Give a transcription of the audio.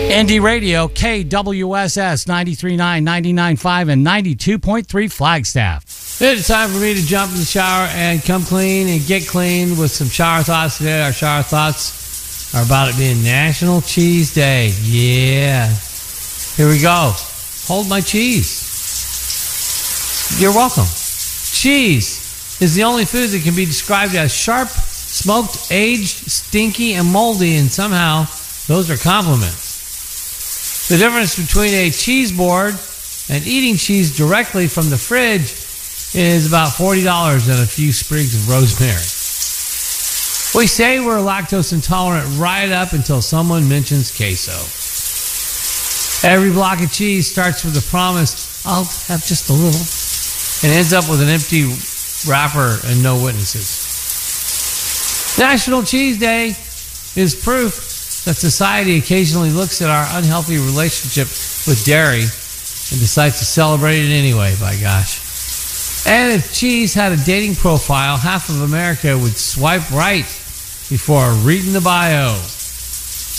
Indie Radio, KWSS 93.9, 99.5, and 92.3 Flagstaff. It's time for me to jump in the shower and come clean and get clean with some shower thoughts today. Our shower thoughts are about it being National Cheese Day. Yeah. Here we go. Hold my cheese. You're welcome. Cheese is the only food that can be described as sharp, smoked, aged, stinky, and moldy, and somehow those are compliments. The difference between a cheese board and eating cheese directly from the fridge is about $40 and a few sprigs of rosemary. We say we're lactose intolerant right up until someone mentions queso. Every block of cheese starts with a promise, I'll have just a little, and ends up with an empty wrapper and no witnesses. National Cheese Day is proof that society occasionally looks at our unhealthy relationship with dairy and decides to celebrate it anyway, by gosh. And if cheese had a dating profile, half of America would swipe right before reading the bio.